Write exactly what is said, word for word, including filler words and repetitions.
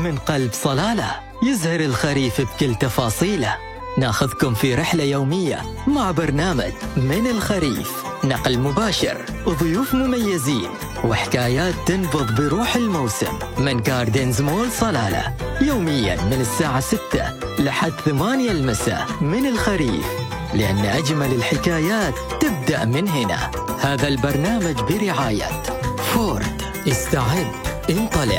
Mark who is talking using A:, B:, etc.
A: من قلب صلالة، يزهر الخريف بكل تفاصيله. ناخذكم في رحلة يومية مع برنامج من الخريف، نقل مباشر وضيوف مميزين وحكايات تنبض بروح الموسم من جاردنز مول صلالة، يوميا من الساعة ستة لحد ثمانية المساء. من الخريف، لأن أجمل الحكايات تبدأ من هنا. هذا البرنامج برعاية فورد. استعد، انطلق.